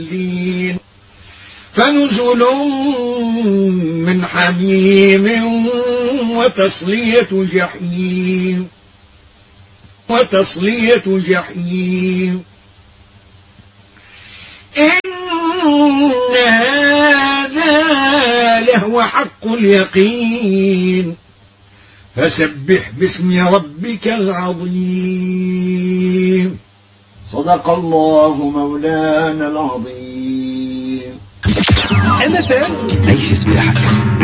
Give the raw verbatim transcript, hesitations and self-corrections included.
فنزل من حميم وتصلية جحيم وتصلية جحيم إن هذا لهو حق اليقين فسبح باسم ربك العظيم. صدق الله مولانا العظيم. إم إف إم عيش صباحك.